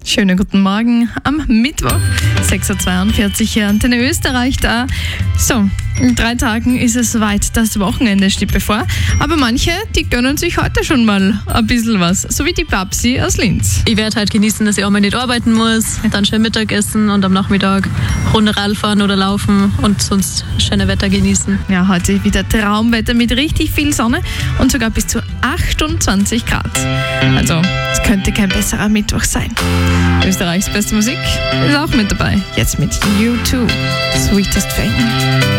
Schönen guten Morgen am Mittwoch, 6.42 Uhr hier Antenne Österreich da. So, in 3 Tagen ist es weit, das Wochenende steht bevor. Aber manche, die gönnen sich heute schon mal ein bisschen was, so wie die Babsi aus Linz. Ich werde halt genießen, dass ich auch mal nicht arbeiten muss, dann schön Mittagessen und am Nachmittag Runde Radfahren oder laufen und sonst schöne Wetter genießen. Ja, heute wieder Traumwetter mit richtig viel Sonne und sogar bis zu 28 Grad. Also, es könnte kein besserer Mittwoch sein. Österreichs beste Musik ist auch mit dabei. Jetzt mit U2, Sweetest Thing.